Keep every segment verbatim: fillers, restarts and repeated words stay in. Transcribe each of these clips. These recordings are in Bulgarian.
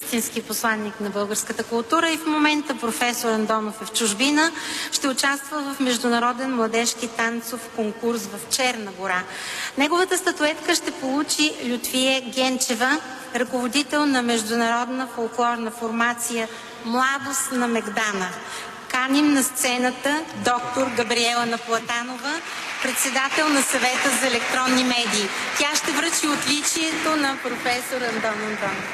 истински посланник на българската култура и в момента професор Андонов е в чужбина. Ще участва в международен младежки танцов конкурс в Черна гора. Неговата статуетка ще получи Лютвие Генчева, ръководител на международна фолклорна формация „Младост на Мегдана“. Каним на сцената доктор Габриела Наплатанова, председател на Съвета за електронни медии. Тя ще връчи отличието на професор Андон Андонов.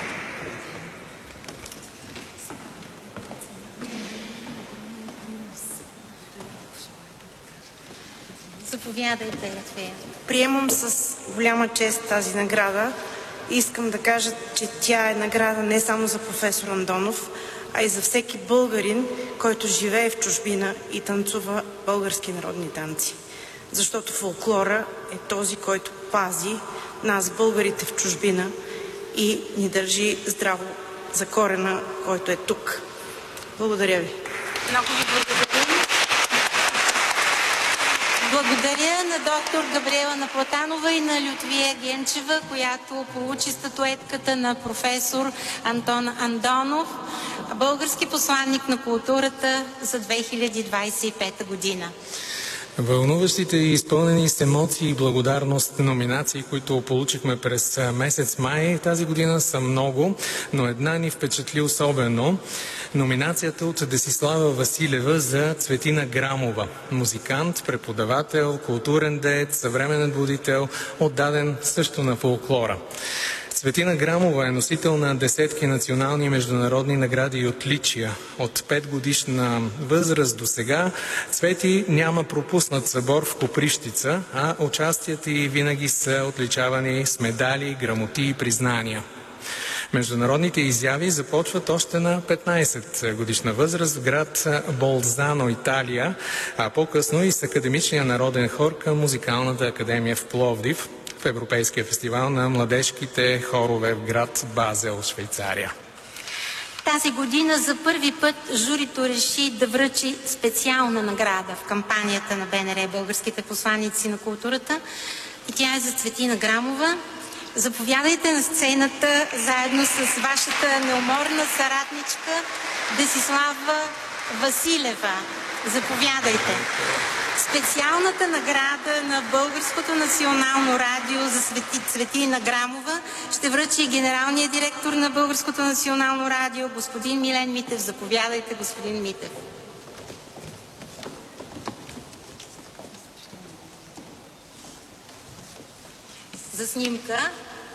Заповядайте, Лютвия. Приемам с голяма чест тази награда. Искам да кажа, че тя е награда не само за професор Андонов, а и за всеки българин, който живее в чужбина и танцува български народни танци. Защото фолклора е този, който пази нас, българите в чужбина, и ни държи здраво за корена, който е тук. Благодаря ви. Много ви благодаря. Благодаря на доктор Габриела Наплатанова и на Лютвия Генчева, която получи статуетката на професор Антон Андонов, български посланник на културата за две хиляди двадесет и пета година. Вълнуващите и изпълнени с емоции и благодарност номинации, които получихме през месец май тази година, са много, но една ни впечатли особено. Номинацията от Десислава Василева за Цветина Грамова. Музикант, преподавател, културен деец, съвременен будител, отдаден също на фолклора. Цветина Грамова е носител на десетки национални и международни награди и отличия. От петгодишна възраст до сега Цвети няма пропуснат събор в Коприщица, а участията ѝ винаги са отличавани с медали, грамоти и признания. Международните изяви започват още на петнадесет годишна възраст в град Болзано, Италия, а по-късно и с Академичния народен хор към Музикалната академия в Пловдив, в Европейския фестивал на младежките хорове в град Базел, Швейцария. Тази година за първи път журито реши да връчи специална награда в кампанията на БНР „Българските посланици на културата“ и тя е за Цветина Грамова. Заповядайте на сцената заедно с вашата неуморна съратничка Десислава Василева. Заповядайте. Специалната награда на Българското национално радио за Цветина Грамова ще връчи и генералният директор на Българското национално радио, господин Милен Митев. Заповядайте, господин Митев. За снимка.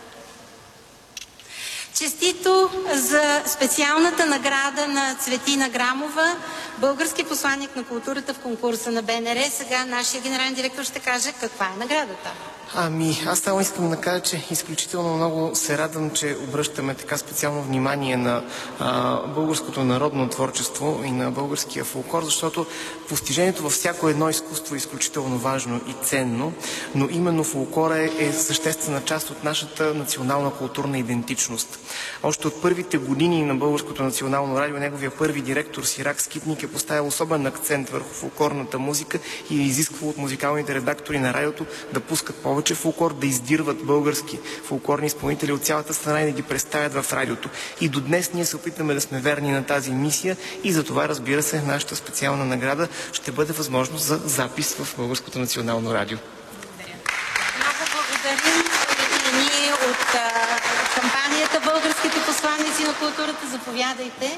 Честито за специалната награда на Цветина Грамова, български посланник на културата в конкурса на БНР. Сега нашия генерален директор ще каже каква е наградата. Ами, аз само искам да кажа, че изключително много се радвам, че обръщаме така специално внимание на а, българското народно творчество и на българския фолклор, защото постижението във всяко едно изкуство е изключително важно и ценно, но именно фолклора е, е съществена част от нашата национална културна идентичност. Още от първите години на Българското национално радио неговия първи директор Сирак Скитник е поставил особен акцент върху фолклорната музика и е изисквал от музикалните редактори на радиото да пускат повече фолклор, да издирват български фолклорни изпълнители от цялата страна и да ги представят в радиото. И до днес ние се опитваме да сме верни на тази мисия и за това, разбира се, нашата специална награда ще бъде възможност за запис в Българското национално радио. Благодаря. Много благодарим и ние от а, кампанията „Българските посланици на културата“. Заповядайте.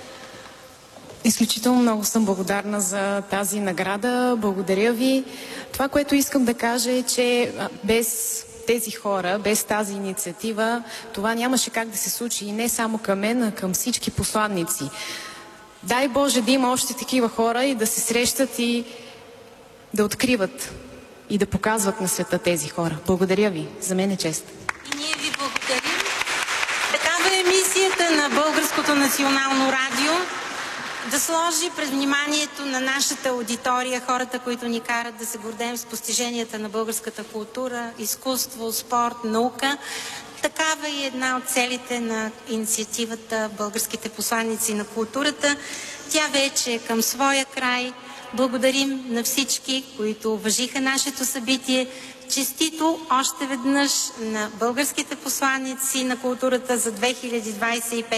Изключително много съм благодарна за тази награда. Благодаря ви. Това, което искам да кажа е, че без тези хора, без тази инициатива, това нямаше как да се случи и не само към мен, а към всички посланници. Дай Боже да има още такива хора и да се срещат и да откриват и да показват на света тези хора. Благодаря ви. За мен е чест. И ние ви благодарим. Такава е мисията на Българското национално радио. Да сложи пред вниманието на нашата аудитория хората, които ни карат да се гордеем с постиженията на българската култура, изкуство, спорт, наука. Такава е една от целите на инициативата „Българските посланици на културата“. Тя вече е към своя край. Благодарим на всички, които уважиха нашето събитие. Честито още веднъж на българските посланици на културата за две хиляди двадесет и пета